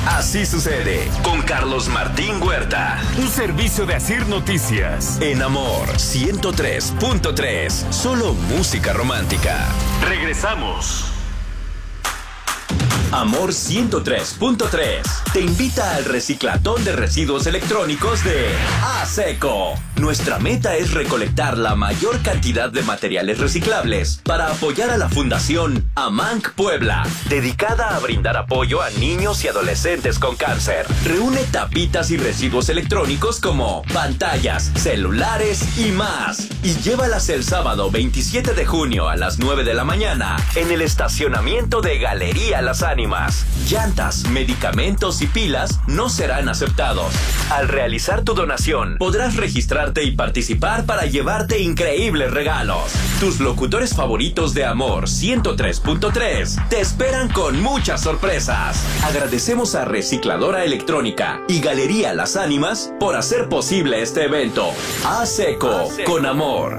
Así sucede con Carlos Martín Huerta. Un servicio de Asir Noticias. En Amor 103.3. Solo música romántica. Regresamos. Amor 103.3 te invita al reciclatón de residuos electrónicos de ASECO. Nuestra meta es recolectar la mayor cantidad de materiales reciclables para apoyar a la Fundación AMANC Puebla, dedicada a brindar apoyo a niños y adolescentes con cáncer. Reúne tapitas y residuos electrónicos como pantallas, celulares y más. Y llévalas el sábado 27 de junio a las 9 de la mañana en el estacionamiento de Galería Las Ánimas. Llantas, medicamentos y pilas no serán aceptados. Al realizar tu donación, podrás registrarte y participar para llevarte increíbles regalos. Tus locutores favoritos de Amor 103.3 te esperan con muchas sorpresas. Agradecemos a Recicladora Electrónica y Galería Las Ánimas por hacer posible este evento. ASECO con Amor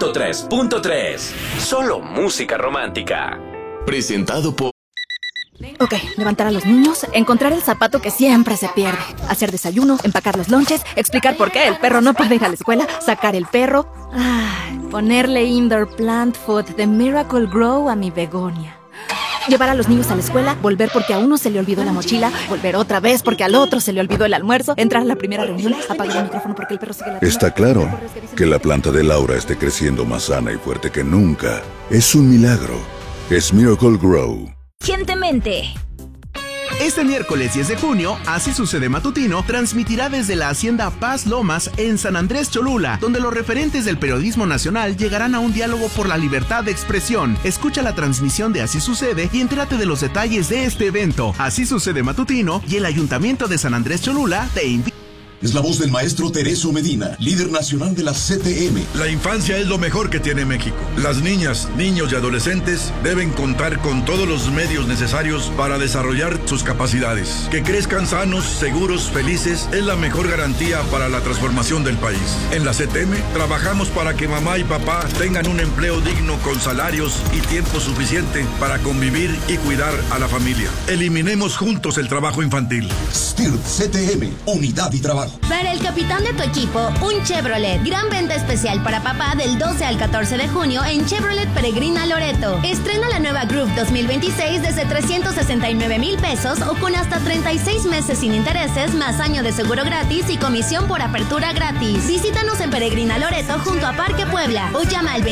103.3. Solo música romántica. Presentado por... Ok, levantar a los niños, encontrar el zapato que siempre se pierde, hacer desayuno, empacar los lonches, explicar por qué el perro no puede ir a la escuela, sacar el perro, ponerle indoor plant food de Miracle Grow a mi begonia. Llevar a los niños a la escuela, volver porque a uno se le olvidó la mochila, volver otra vez porque al otro se le olvidó el almuerzo, entrar a la primera reunión, apagar el micrófono porque el perro sigue la... Está claro que la planta de Laura esté creciendo más sana y fuerte que nunca. Es un milagro. Es Miracle Grow. Recientemente. Este miércoles 10 de junio, Así Sucede Matutino transmitirá desde la Hacienda Paz Lomas en San Andrés Cholula, donde los referentes del periodismo nacional llegarán a un diálogo por la libertad de expresión. Escucha la transmisión de Así Sucede y entérate de los detalles de este evento. Así Sucede Matutino y el Ayuntamiento de San Andrés Cholula te invitan. Es la voz del maestro Tereso Medina, líder nacional de la CTM. La infancia es lo mejor que tiene México. Las niñas, niños y adolescentes deben contar con todos los medios necesarios para desarrollar sus capacidades. Que crezcan sanos, seguros, felices es la mejor garantía para la transformación del país. En la CTM trabajamos para que mamá y papá tengan un empleo digno con salarios y tiempo suficiente para convivir y cuidar a la familia. Eliminemos juntos el trabajo infantil. STIRT CTM, unidad y trabajo. Para el capitán de tu equipo, un Chevrolet. Gran venta especial para papá del 12 al 14 de junio en Chevrolet Peregrina Loreto. Estrena la nueva Groove 2026 desde 369,000 pesos o con hasta 36 meses sin intereses, más año de seguro gratis y comisión por apertura gratis. Visítanos en Peregrina Loreto junto a Parque Puebla o llama al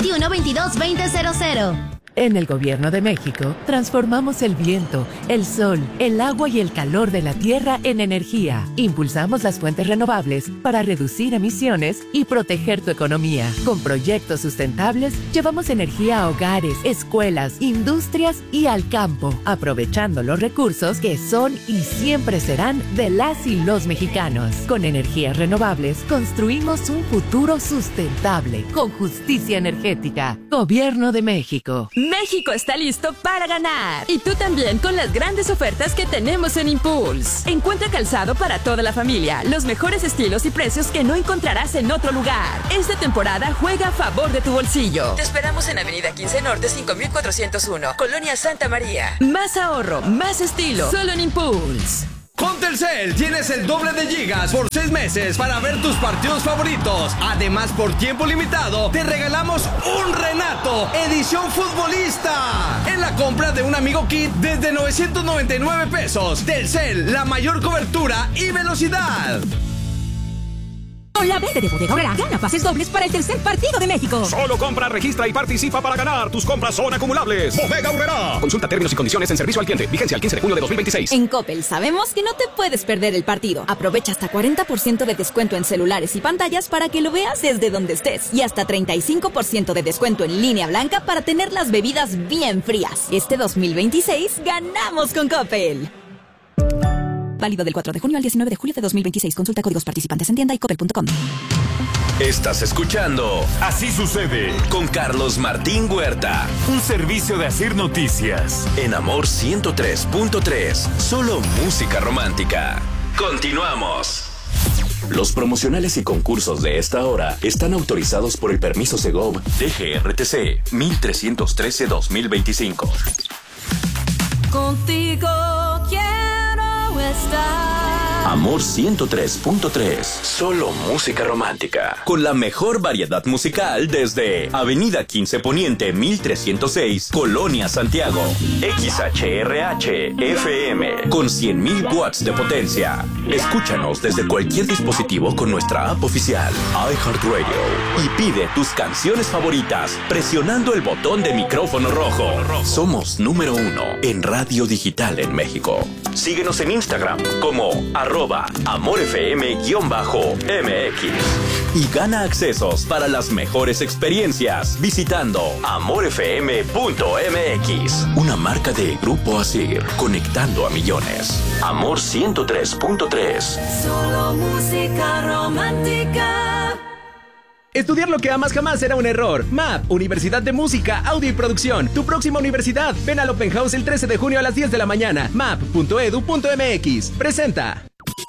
2221-222000. En el Gobierno de México, transformamos el viento, el sol, el agua y el calor de la tierra en energía. Impulsamos las fuentes renovables para reducir emisiones y proteger tu economía. Con proyectos sustentables, llevamos energía a hogares, escuelas, industrias y al campo, aprovechando los recursos que son y siempre serán de las y los mexicanos. Con energías renovables, construimos un futuro sustentable, con justicia energética. Gobierno de México. México está listo para ganar. Y tú también con las grandes ofertas que tenemos en Impulse. Encuentra calzado para toda la familia, los mejores estilos y precios que no encontrarás en otro lugar. Esta temporada juega a favor de tu bolsillo. Te esperamos en Avenida 15 Norte 5401, Colonia Santa María. Más ahorro, más estilo, solo en Impulse. Con Telcel tienes el doble de gigas por 6 meses para ver tus partidos favoritos. Además, por tiempo limitado, te regalamos un Renato, edición futbolista, en la compra de un Amigo Kit desde 999 pesos. Telcel, la mayor cobertura y velocidad. Con la venta de Bodega Aurrerá, gana pases dobles para el tercer partido de México. Solo compra, registra y participa para ganar. Tus compras son acumulables. Bodega Aurrerá. Consulta términos y condiciones en servicio al cliente. Vigencia al 15 de junio de 2026. En Coppel sabemos que no te puedes perder el partido. Aprovecha hasta 40% de descuento en celulares y pantallas para que lo veas desde donde estés. Y hasta 35% de descuento en línea blanca para tener las bebidas bien frías. Este 2026 ganamos con Coppel. Válido del 4 de junio al 19 de julio de 2026. Consulta códigos participantes en tienda y coppel.com. Estás escuchando Así Sucede con Carlos Martín Huerta. Un servicio de Asir Noticias. En Amor 103.3. Solo música romántica. Continuamos. Los promocionales y concursos de esta hora están autorizados por el permiso Segov DGRTC 1313-2025. Contigo quiero Amor 103.3. Solo música romántica. Con la mejor variedad musical desde Avenida 15 Poniente 1306, Colonia Santiago. XHRH FM con 100.000 watts de potencia. Escúchanos desde cualquier dispositivo con nuestra app oficial iHeartRadio y pide tus canciones favoritas presionando el botón de micrófono rojo. Somos número 1 en radio digital en México. Síguenos en Instagram como @AmorFM_MX y gana accesos para las mejores experiencias visitando AmorFM.mx. Una marca de Grupo Asir, conectando a millones. Amor 103.3. Solo música romántica. Estudiar lo que amas jamás será un error. MAP, Universidad de Música, Audio y Producción. Tu próxima universidad. Ven al Open House el 13 de junio a las 10 de la mañana. map.edu.mx. Presenta.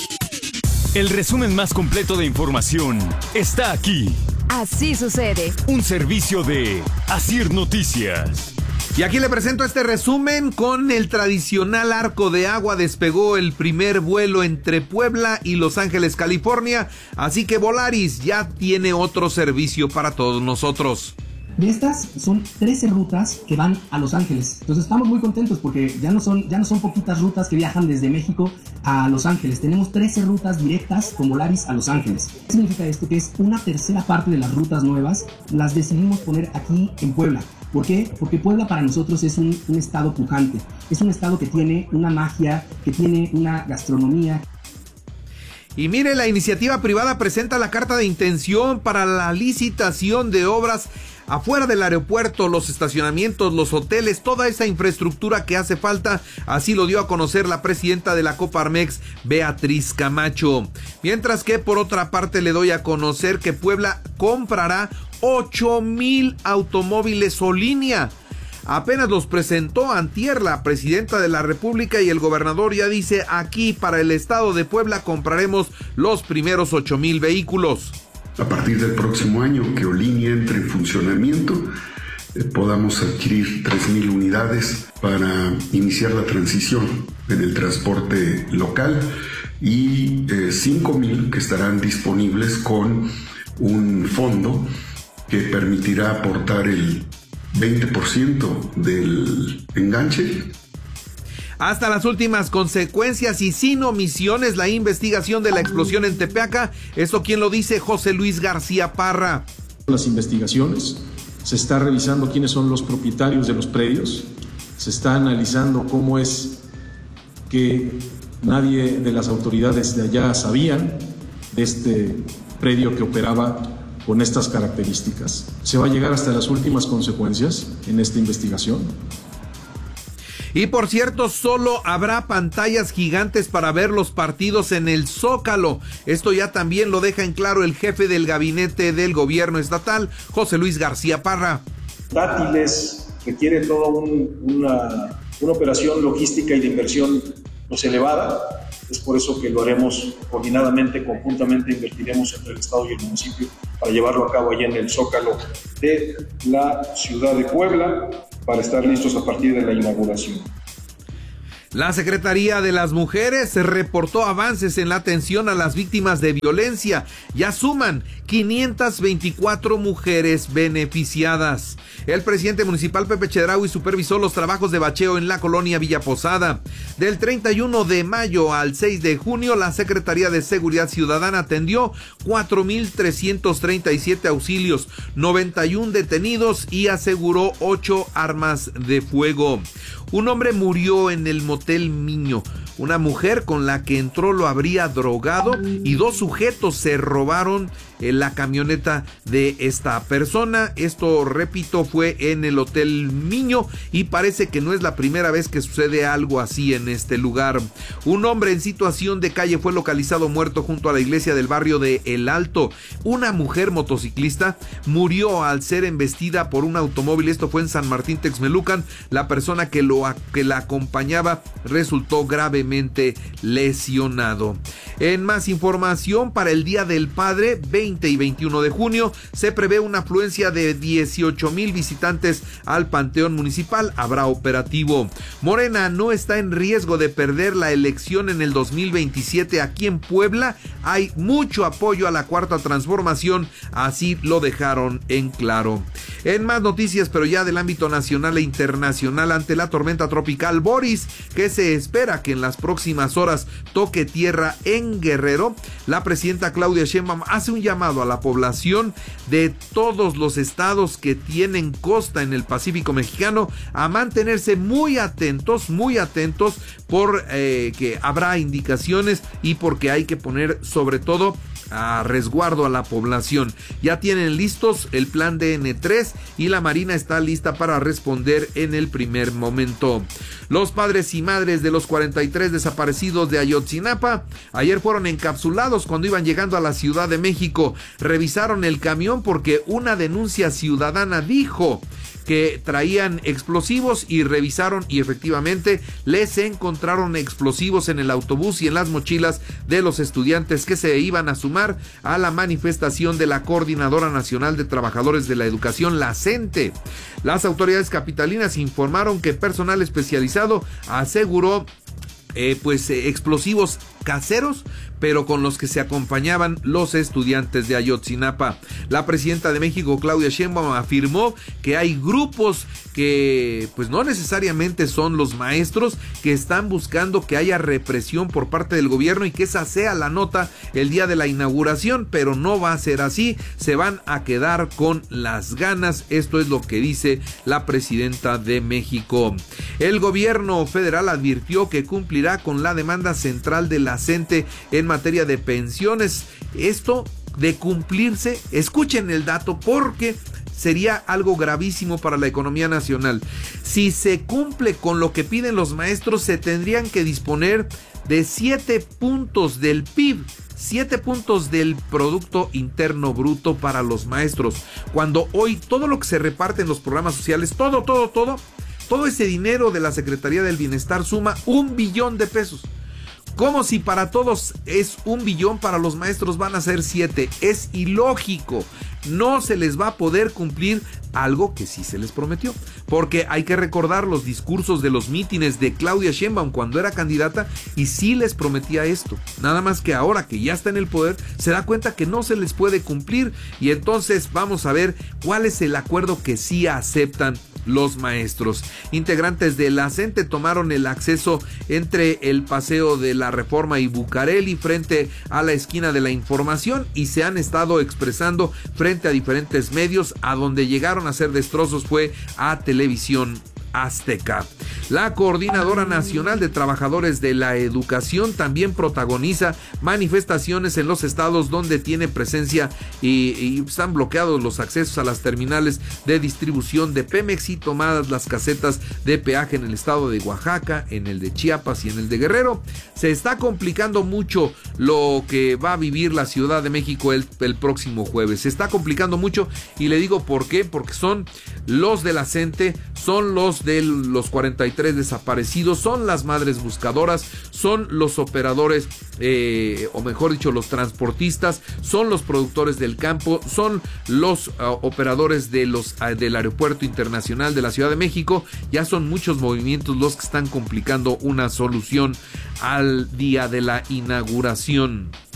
El resumen más completo de información está aquí. Así sucede. Un servicio de Asir Noticias. Y aquí le presento este resumen. Con el tradicional arco de agua despegó el primer vuelo entre Puebla y Los Ángeles, California. Así que Volaris ya tiene otro servicio para todos nosotros. De estas son 13 rutas que van a Los Ángeles. Entonces estamos muy contentos porque ya no son poquitas rutas que viajan desde México a Los Ángeles. Tenemos 13 rutas directas con Volaris a Los Ángeles. ¿Qué significa esto? Que es una tercera parte de las rutas nuevas las decidimos poner aquí en Puebla. ¿Por qué? Porque Puebla para nosotros es un estado pujante. Es un estado que tiene una magia, que tiene una gastronomía. Y mire, la iniciativa privada presenta la carta de intención para la licitación de obras afuera del aeropuerto, los estacionamientos, los hoteles, toda esa infraestructura que hace falta. Así lo dio a conocer la presidenta de la Coparmex, Beatriz Camacho. Mientras que por otra parte le doy a conocer que Puebla comprará 8,000 automóviles o línea. Apenas los presentó antier la presidenta de la República y el gobernador ya dice: aquí para el estado de Puebla compraremos los primeros 8,000 vehículos. A partir del próximo año que Olinia entre en funcionamiento, podamos adquirir 3,000 unidades para iniciar la transición en el transporte local y 5,000 que estarán disponibles con un fondo que permitirá aportar el 20% del enganche. Hasta las últimas consecuencias y sin omisiones la investigación de la explosión en Tepeaca. Esto quién lo dice, José Luis García Parra. Las investigaciones, se está revisando quiénes son los propietarios de los predios, se está analizando cómo es que nadie de las autoridades de allá sabían de este predio que operaba con estas características. Se va a llegar hasta las últimas consecuencias en esta investigación. Y por cierto, solo habrá pantallas gigantes para ver los partidos en el Zócalo. Esto ya también lo deja en claro el jefe del gabinete del gobierno estatal, José Luis García Parra. Dátiles requiere toda una operación logística y de inversión elevada. Es por eso que lo haremos coordinadamente, conjuntamente, invertiremos entre el Estado y el municipio para llevarlo a cabo allá en el Zócalo de la ciudad de Puebla, para estar listos a partir de la inauguración. La Secretaría de las Mujeres reportó avances en la atención a las víctimas de violencia. Ya suman 524 mujeres beneficiadas. El presidente municipal Pepe Chedraui supervisó los trabajos de bacheo en la colonia Villa Posada. Del 31 de mayo al 6 de junio, la Secretaría de Seguridad Ciudadana atendió 4,337 auxilios, 91 detenidos y aseguró 8 armas de fuego. Un hombre murió en el motel Miño. Una mujer con la que entró lo habría drogado y 2 sujetos se robaron la camioneta de esta persona. Esto, repito, fue en el Hotel Miño y parece que no es la primera vez que sucede algo así en este lugar. Un hombre en situación de calle fue localizado muerto junto a la iglesia del barrio de El Alto. Una mujer motociclista murió al ser embestida por un automóvil. Esto fue en San Martín Texmelucan. La persona que la acompañaba resultó gravemente lesionado. En más información, para el Día del Padre, 20 20 y 21 de junio se prevé una afluencia de 18,000 visitantes al Panteón Municipal. Habrá operativo. Morena no está en riesgo de perder la elección en el 2027 aquí en Puebla. Hay mucho apoyo a la Cuarta Transformación, así lo dejaron en claro. En más noticias, pero ya del ámbito nacional e internacional, ante la tormenta tropical Boris, que se espera que en las próximas horas toque tierra en Guerrero, la presidenta Claudia Sheinbaum hace un llamado a la población de todos los estados que tienen costa en el Pacífico mexicano a mantenerse muy atentos por que habrá indicaciones y porque hay que poner sobre todo a resguardo a la población. Ya tienen listos el plan DN3 y la Marina está lista para responder en el primer momento. Los padres y madres de los 43 desaparecidos de Ayotzinapa ayer fueron encapsulados cuando iban llegando a la Ciudad de México. Revisaron el camión porque una denuncia ciudadana dijo que traían explosivos y revisaron y efectivamente les encontraron explosivos en el autobús y en las mochilas de los estudiantes que se iban a sumar a la manifestación de la Coordinadora Nacional de Trabajadores de la Educación, la CENTE. Las autoridades capitalinas informaron que personal especializado aseguró explosivos caseros, pero con los que se acompañaban los estudiantes de Ayotzinapa. La presidenta de México, Claudia Sheinbaum, afirmó que hay grupos que pues no necesariamente son los maestros, que están buscando que haya represión por parte del gobierno y que esa sea la nota el día de la inauguración, pero no va a ser así, se van a quedar con las ganas. Esto es lo que dice la presidenta de México. El gobierno federal advirtió que cumplirá con la demanda central de la CENTE en materia de pensiones. Esto de cumplirse, escuchen el dato porque sería algo gravísimo para la economía nacional. Si se cumple con lo que piden los maestros, se tendrían que disponer de 7 puntos del PIB, 7 puntos del Producto Interno Bruto para los maestros, cuando hoy todo lo que se reparte en los programas sociales, todo ese dinero de la Secretaría del Bienestar suma 1 billón de pesos. Como si para todos es 1 billón, para los maestros van a ser 7. Es ilógico. No se les va a poder cumplir algo que sí se les prometió. Porque hay que recordar los discursos de los mítines de Claudia Sheinbaum cuando era candidata y sí les prometía esto. Nada más que ahora que ya está en el poder se da cuenta que no se les puede cumplir. Y entonces vamos a ver cuál es el acuerdo que sí aceptan los maestros. Integrantes de la CENTE tomaron el acceso entre el Paseo de la Reforma y Bucareli frente a la esquina de la Información y se han estado expresando frente a diferentes medios. A donde llegaron a hacer destrozos fue a Televisión Azteca. La Coordinadora Nacional de Trabajadores de la Educación también protagoniza manifestaciones en los estados donde tiene presencia y están bloqueados los accesos a las terminales de distribución de Pemex y tomadas las casetas de peaje en el estado de Oaxaca, en el de Chiapas y en el de Guerrero. Se está complicando mucho lo que va a vivir la Ciudad de México el próximo jueves. Se está complicando mucho y le digo por qué, porque son los de la CENTE, son los de los 43 desaparecidos, son las madres buscadoras, son los operadores, o mejor dicho, los transportistas, son los productores del campo, son los operadores de del Aeropuerto Internacional de la Ciudad de México. Ya son muchos movimientos los que están complicando una solución al día de la inauguración.